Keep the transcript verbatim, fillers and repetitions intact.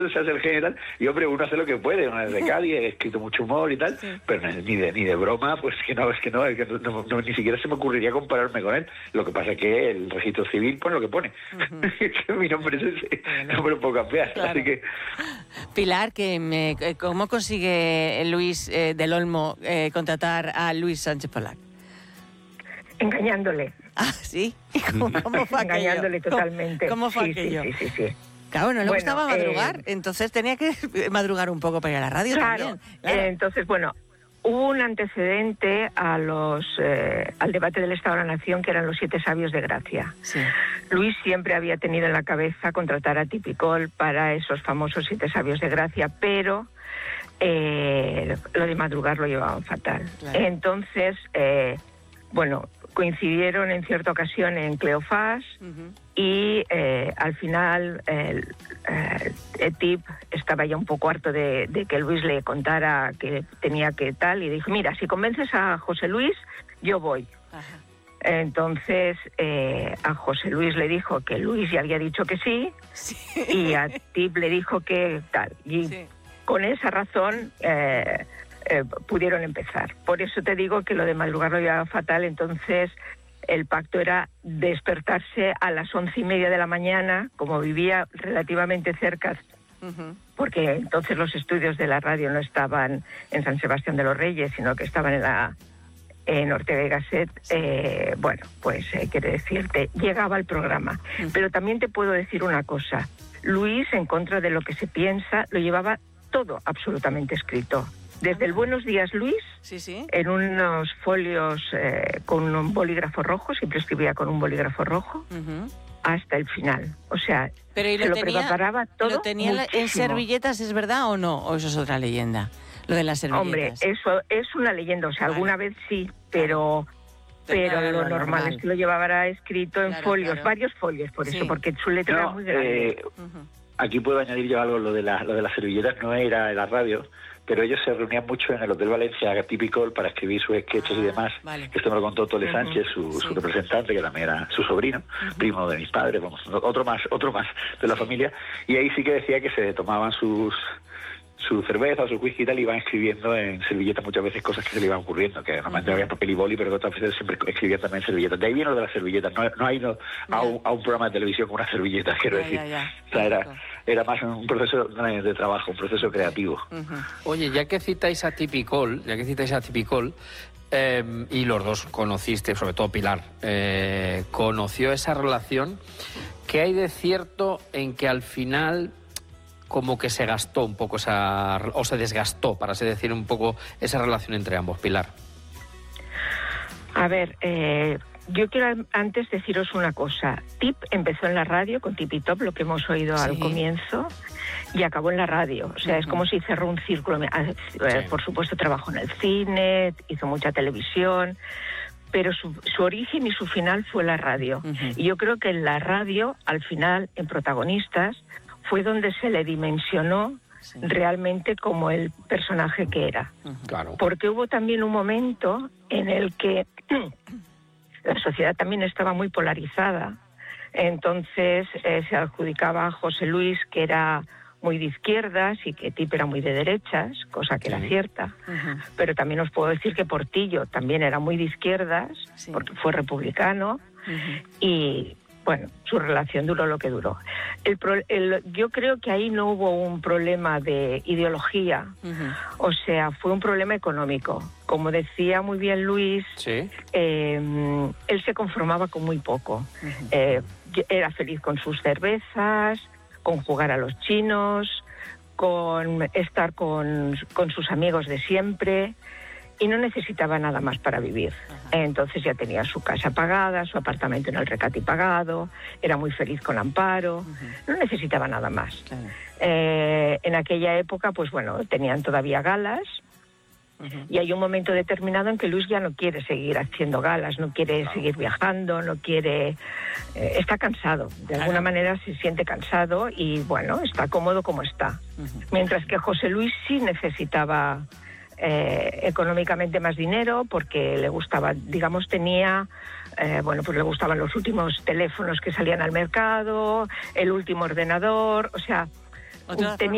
se hace el general, y hombre, uno hace lo que puede, uno es de Cádiz, he escrito mucho humor y tal, sí. Pero ni de ni de broma, pues que no, es que no, es que no, no, no ni siquiera se me ocurriría compararme con él. Lo que pasa es que el registro civil pone lo que pone. Uh-huh. Que mi nombre es ese, bueno, no me lo puedo cambiar, claro. Así que... Pilar, que me, ¿cómo consigue Luis eh, del Olmo eh, contratar a Luis Sánchez Pollack? Engañándole. Ah, ¿sí? ¿Cómo, cómo fue Engañándole aquello? totalmente. ¿Cómo, cómo fue sí, aquello? Sí, sí, sí, sí. Claro, no le bueno, gustaba madrugar, eh, entonces tenía que madrugar un poco para ir a la radio claro, también. Claro, eh, entonces, bueno, hubo un antecedente a los eh, al debate del Estado de la Nación, que eran los siete sabios de Gracia. Sí. Luis siempre había tenido en la cabeza contratar a Tipicol para esos famosos siete sabios de Gracia, pero eh, lo de madrugar lo llevaban fatal. Claro. Entonces, eh, bueno, coincidieron en cierta ocasión en Cleofás, uh-huh. y eh, al final el eh, Tip estaba ya un poco harto de, de que Luis le contara que tenía que tal, y dijo, mira, si convences a José Luis, yo voy. Ajá. Entonces eh, a José Luis le dijo que Luis ya había dicho que sí, sí. Y a Tip le dijo que tal. Y sí. Con esa razón... Eh, Eh, pudieron empezar. Por eso te digo que lo de madrugar lo llevaba fatal. Entonces el pacto era despertarse a las once y media de la mañana, como vivía relativamente cerca, uh-huh. porque entonces los estudios de la radio no estaban en San Sebastián de los Reyes, sino que estaban en la en Ortega y Gasset. Eh, bueno, pues eh, quiere decirte, llegaba el programa. Uh-huh. Pero también te puedo decir una cosa. Luis, en contra de lo que se piensa, lo llevaba todo absolutamente escrito. Desde el Buenos Días, Luis, sí, sí. en unos folios eh, con un bolígrafo rojo, siempre escribía con un bolígrafo rojo, uh-huh. hasta el final. O sea, pero ¿y lo se lo tenía, preparaba todo ¿lo tenía muchísimo. En servilletas, es verdad o no? ¿O eso es otra leyenda? Lo de las servilletas. Hombre, eso es una leyenda. O sea, vale. Alguna vez sí, pero... Pero, pero lo, lo normal, normal es que lo llevara escrito en claro, folios, claro. varios folios, por sí. eso, porque su letra no, era muy grande. Eh, uh-huh. Aquí puedo añadir yo algo, lo de, la, lo de las servilletas no era en la radio, pero ellos se reunían mucho en el Hotel Valencia Tipicol para escribir sus sketches ah, y demás. Vale. Esto me lo contó Tole uh-huh. Sánchez, su, sí. su representante, que también era su sobrino, uh-huh. primo de mis padres, vamos, otro más, otro más de la familia. Y ahí sí que decía que se tomaban sus su cerveza o su whisky y tal, y iban escribiendo en servilletas muchas veces cosas que se le iban ocurriendo, que normalmente uh-huh. había papel y boli, pero otras veces siempre escribían también en servilletas. De ahí viene lo de las servilletas, no, no hay no, yeah. a, un, a un programa de televisión con una servilleta, quiero yeah, decir. Yeah, yeah. O sea, era, era más un proceso de trabajo, un proceso creativo. Uh-huh. Oye, ya que citáis a Tipicol, ya que citáis a Tipicol, eh, y los dos conociste, sobre todo Pilar, eh, conoció esa relación, ¿qué hay de cierto en que al final... como que se gastó un poco esa, o se desgastó, para así decir, un poco esa relación entre ambos, Pilar? A ver, eh, yo quiero antes deciros una cosa. Tip empezó en la radio con Tip y Top, lo que hemos oído sí. al comienzo, y acabó en la radio. O sea, uh-huh. es como si cerró un círculo. Sí. Por supuesto, trabajó en el cine, hizo mucha televisión, pero su, su origen y su final fue la radio. Uh-huh. Y yo creo que en la radio, al final, en Protagonistas, fue donde se le dimensionó sí. realmente como el personaje que era. Claro. Porque hubo también un momento en el que la sociedad también estaba muy polarizada. Entonces eh, se adjudicaba a José Luis que era muy de izquierdas y que Tip era muy de derechas, cosa que sí. era cierta. Uh-huh. Pero también os puedo decir que Portillo también era muy de izquierdas, sí. porque fue republicano, uh-huh. y... bueno, su relación duró lo que duró. El, pro, el, yo creo que ahí no hubo un problema de ideología, uh-huh. o sea, fue un problema económico. Como decía muy bien Luis, ¿sí? eh, él se conformaba con muy poco. Uh-huh. Eh, era feliz con sus cervezas, con jugar a los chinos, con estar con, con sus amigos de siempre... y no necesitaba nada más para vivir. Ajá. Entonces ya tenía su casa pagada, su apartamento en el Recati pagado, era muy feliz con Amparo, uh-huh. no necesitaba nada más. Claro. Eh, en aquella época, pues bueno, tenían todavía galas, uh-huh. y hay un momento determinado en que Luis ya no quiere seguir haciendo galas, no quiere claro. seguir viajando, no quiere... Eh, está cansado, de claro. alguna manera se siente cansado y bueno, está cómodo como está. Uh-huh. Mientras que José Luis sí necesitaba... Eh, económicamente más dinero porque le gustaba, digamos, tenía, eh, bueno, pues le gustaban los últimos teléfonos que salían al mercado, el último ordenador, o sea, tenía